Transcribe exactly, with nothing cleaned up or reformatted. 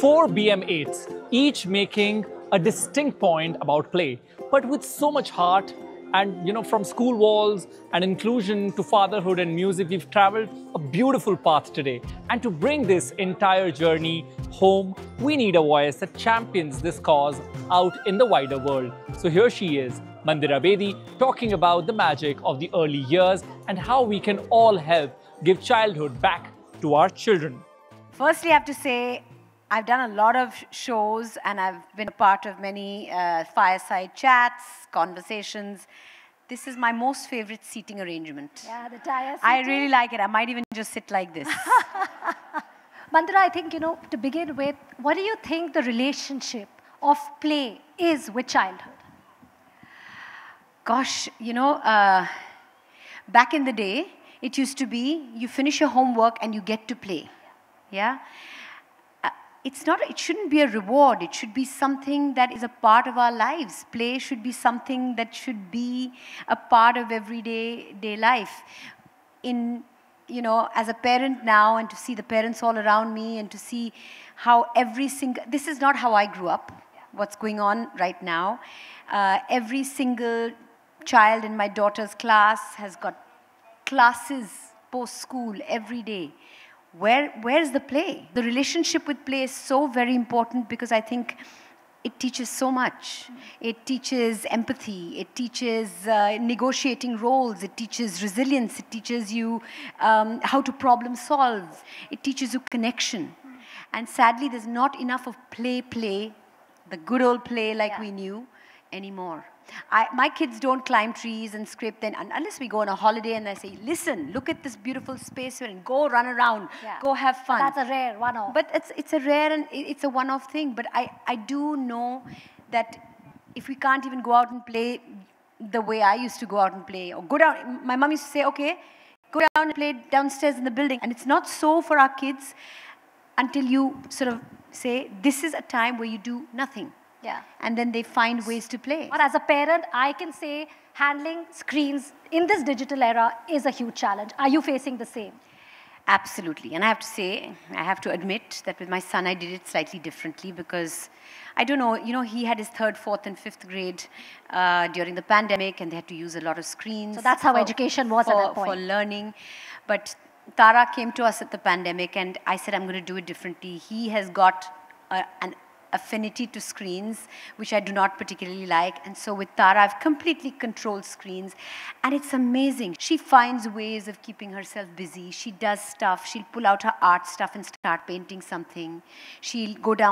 Four B M eights, each making a distinct point about play, but with so much heart. And you know, from school walls and inclusion to fatherhood and music, we've traveled a beautiful path today. And to bring this entire journey home, we need a voice that champions this cause out in the wider world. So here she is, Mandira Bedi, talking about the magic of the early years and how we can all help give childhood back to our children. Firstly, I have to say, I've done a lot of shows and I've been a part of many uh, fireside chats, conversations. This is my most favorite seating arrangement. Yeah, the tire I really like it. I might even just sit like this. Mandira, I think, you know, to begin with, what do you think the relationship of play is with childhood? Gosh, you know, uh, back in the day, it used to be you finish your homework and you get to play. Yeah? It's not, it shouldn't be a reward. It should be something that is a part of our lives. Play should be something that should be a part of everyday day life. In, you know, as a parent now, and to see the parents all around me, and to see how every single, this is not how I grew up, what's going on right now. Uh, every single child in my daughter's class has got classes post-school every day. Where, where's the play? The relationship with play is so very important because I think it teaches so much. It teaches empathy. It teaches uh, negotiating roles. It teaches resilience. It teaches you um, how to problem solve. It teaches you connection. And sadly, there's not enough of play, play, the good old play like yeah. we knew anymore. I, my kids don't climb trees and scrape them unless we go on a holiday and I say, listen, look at this beautiful space and go run around, yeah. go have fun. But that's a rare one-off. But it's, it's a rare and it's a one-off thing. But I, I do know that if we can't even go out and play the way I used to go out and play, or go down, my mom used to say, okay, go down and play downstairs in the building. And it's not so for our kids until you sort of say, this is a time where you do nothing. Yeah. And then they find ways to play. But as a parent, I can say handling screens in this digital era is a huge challenge. Are you facing the same? Absolutely. And I have to say, I have to admit that with my son, I did it slightly differently because, I don't know, you know, he had his third, fourth, and fifth grade uh, during the pandemic, and they had to use a lot of screens. So that's how for, education was for, at that point. For learning. But Tara came to us at the pandemic, and I said, I'm going to do it differently. He has got uh, an affinity to screens, which I do not particularly like. And so with Tara, I've completely controlled screens. And it's amazing. She finds ways of keeping herself busy. She does stuff. She'll pull out her art stuff and start painting something. She'll go down